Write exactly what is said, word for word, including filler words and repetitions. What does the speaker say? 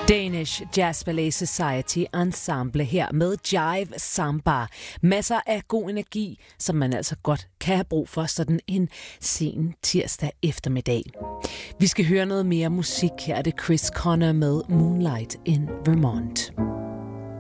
Danish Jazz Ballet Society Ensemble her med Jive Samba. Masser af god energi, som man altså godt kan have brug for sådan en sen tirsdag eftermiddag. Vi skal høre noget mere musik. Her er det Chris Connor med Moonlight in Vermont.